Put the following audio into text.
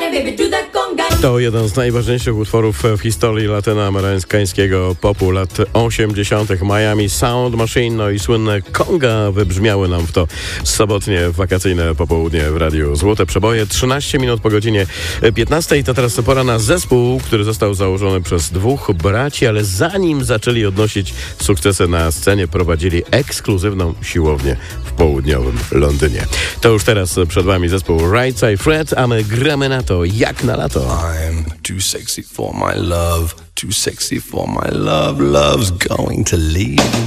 To jeden z najważniejszych utworów w historii latynoamerykańskiego popu lat 80. Miami Sound Machine, no i słynne conga wybrzmiały nam w to sobotnie wakacyjne popołudnie w Radiu Złote Przeboje. 13 minut po godzinie 15. To teraz pora na zespół, który został założony przez dwóch braci, ale zanim zaczęli odnosić sukcesy na scenie, prowadzili ekskluzywną siłownię w południowym Londynie. To już teraz przed wami zespół Right Side Fred, a my gramy na to jak na lato. I'm too sexy for my love, too sexy for my love, love's going to leave.